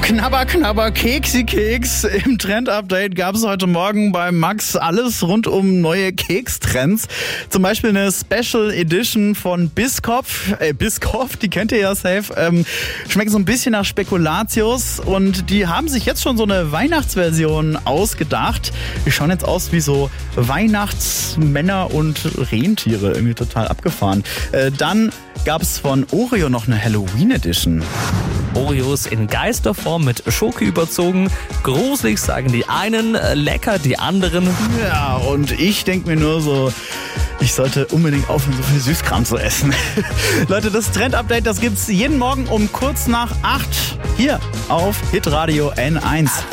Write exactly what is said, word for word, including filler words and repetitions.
Knabber, knabber, keksi, keks. Im Trend-Update gab es heute Morgen bei Max alles rund um neue Kekstrends. Zum Beispiel eine Special Edition von Biscoff. Äh, Biscoff, die kennt ihr ja safe. Ähm, schmeckt so ein bisschen nach Spekulatius. Und die haben sich jetzt schon so eine Weihnachtsversion ausgedacht. Die schauen jetzt aus wie so Weihnachtsmänner und Rentiere. Irgendwie total abgefahren. Äh, dann gab es von Oreo noch eine Halloween Edition. Oreos in Geisterform mit Schoki überzogen. Gruselig sagen die einen, lecker die anderen. Ja, und ich denke mir nur so, ich sollte unbedingt aufhören, so viel Süßkram zu essen. Leute, das Trend-Update, das gibt's jeden Morgen um kurz nach acht hier auf Hitradio N eins.